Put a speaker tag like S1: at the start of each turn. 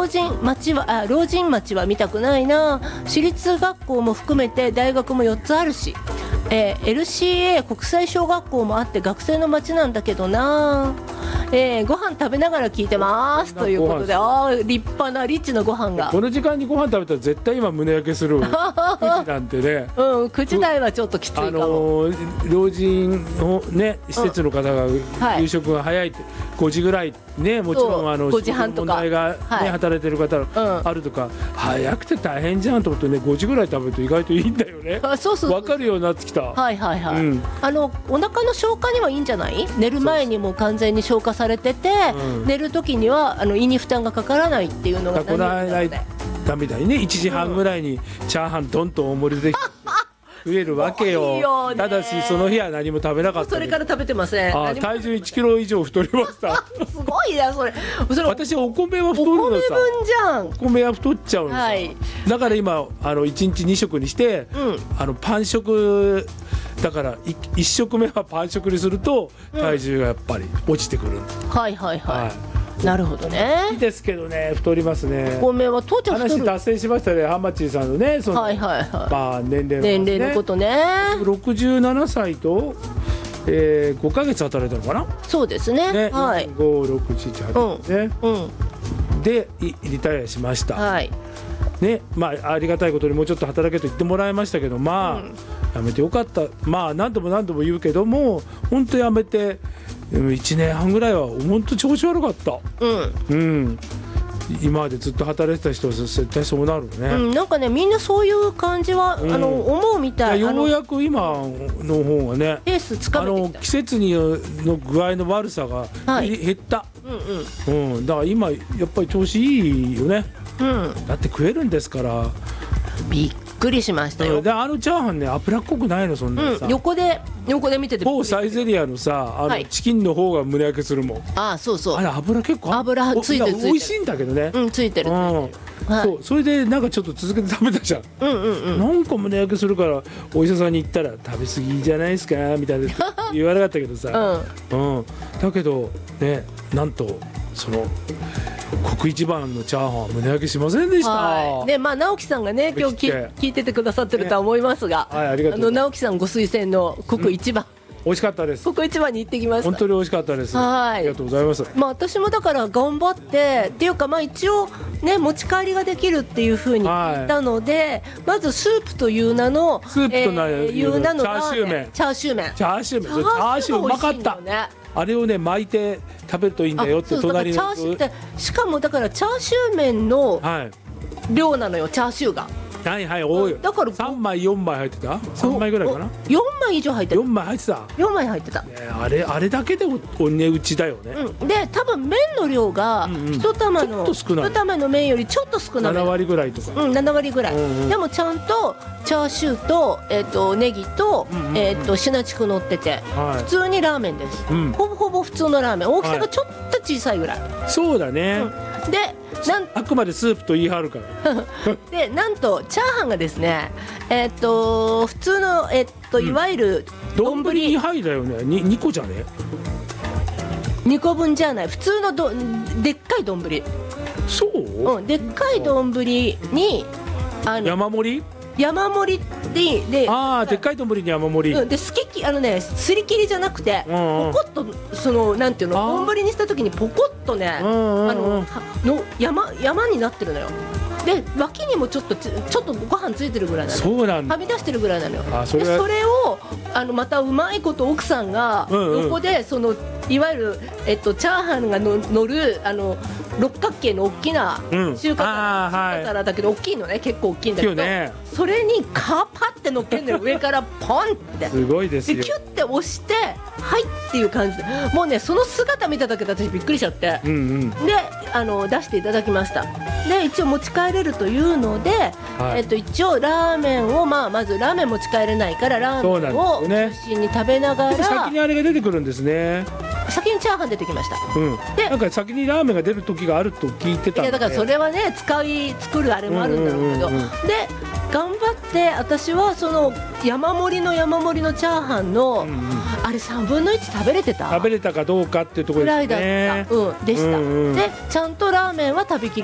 S1: 老人町は見たくないな。私立学校も含めて大学も4つあるし、LCA 国際小学校もあって学生の街なんだけどな。ご飯食べながら聞いてますということで、立派なリッチなご飯が。
S2: この時間にご飯食べたら絶対今胸焼けする9時なんてね
S1: 9時台はちょっときついかも。
S2: 老人のね施設の方が夕食が早いって5時ぐらいね、もちろん
S1: 5時半とか
S2: 問題が、ね働いてる方あるとか、早くて大変じゃんと思ってね、5時ぐらい食べると意外といいんだよね。分かるようになってきた。
S1: はいはいはい、お腹の消化にはいいんじゃない？寝る前にも完全に消化されてて、寝る時には胃に負担がかからないっていうのが
S2: この間ダメだよね、1時半ぐらいにチャーハンどんと大盛りで増えるわけよ。ただしその日は何も食べなかった。
S1: それから食べてません。
S2: 体重1キロ以上太りました
S1: すごいなそれ。
S2: 私お米は太るのさ。
S1: お米分じゃん。
S2: お米は太っちゃうのさ、だから今1日2食にして、パン食だから1食目はパン食にすると体重がやっぱり落ちてくる。
S1: はいはいはい、なるほどね。
S2: いいですけどね、太りますね。
S1: お米は父ちゃん太る。
S2: 話脱線しましたね、ハマチーさんのね、その年齢
S1: のことね。
S2: 67歳と5ヶ月働いたのかな。
S1: そうですね。はい。
S2: 5、6、7、8ね。でリタイアしました。はい。ね、ありがたいことにもうちょっと働けと言ってもらいましたけど、やめてよかった。何度も言うけども、本当やめて1年半ぐらいは本当調子悪かった。今までずっと働いてた人は絶対そうなるね。なんかね、みんなそういう感じは思うみたい。ようやく今の方がね、ペースつかめてきた。季節の具合の悪さが減った。だから今やっぱり調子いいよね。だって食えるんですから。びっくりしましたよ。でチャーハンね、脂っこくないの、そんなさ。横で見てて某サイゼリアのさ、チキンの方が胸焼けするもん。そうそう、あれ油結構油ついてる。美味しいんだけどね。ついてる。それでなんかちょっと続けて食べたじゃん。なんか胸焼けするからお医者さんに行ったら食べ過ぎじゃないですかみたいな言われなかったけどさ。だけどね、なんとその国一番のチャーハンは胸焼けしませんでした。ね、直樹さんがね今日聞いててくださってるとは思いますが、直樹さんご推薦の国一番、美味しかったです。国一番に行ってきました。本当に美味しかったです。ありがとうございます。私もだから頑張っていうか、一応ね持ち帰りができるっていう風に言ったので、まずスープという名のチャーシューうまかった。あれをね巻いて食べるといいんだよって隣の。しかもだからチャーシュー麺の量なのよ、チャーシューが。はいはい、多い。だから3枚4枚入ってた。3枚ぐらいかな。4枚以上入ってた。4枚入ってた。4枚入ってた。あれだけでお値打ちだよね。で多分麺の量が一玉の麺よりちょっと少ない。7割ぐらいとか。7割ぐらい。でもちゃんとチャーシューとネギとシナチク乗ってて、普通にラーメンです。ほぼほぼ普通のラーメン。大きさがちょっと小さいぐらい。そうだね。であくまでスープと言い張るからでなんとチャーハンがですね、普通のいわゆる丼2杯だよね。2個じゃね。2個分じゃない、普通のでっかい丼。そう、でっかい丼に山盛りででっかい丼に山盛りで、すり切りじゃなくてポコッとなんていうの、丼にした時にポコッとね山になってるのよ。で脇にもちょっとご飯ついてるぐらいなの。そうなんだ。はみ出してるぐらいなのよ。それをまたうまいこと奥さんが横でいわゆるチャーハンが乗る六角形の大きな中華皿だけど、大きいのね、結構大きいんだけど、それにパって乗っけんのよ、上からポンって。すごいですよ。でキュッて押してはいっていう感じで、もうねその姿見ただけで私びっくりしちゃって、で出していただきました。で一応持ち帰れるというので、一応ラーメンをまずラーメン持ち帰れないからラーメンを中心に食べながら、先にあれが出てくるんですね。先にチャーハン出てきました。でなんか先にラーメンが出る時があると聞いてたんで。いやだからそれはね作るあれもあるんだろうけど、で頑張って私はその山盛りのチャーハンのあれ3分の1食べれたかどうかっていうところですね。ぐらいだった。でした。でちゃんとラーメンは食べきり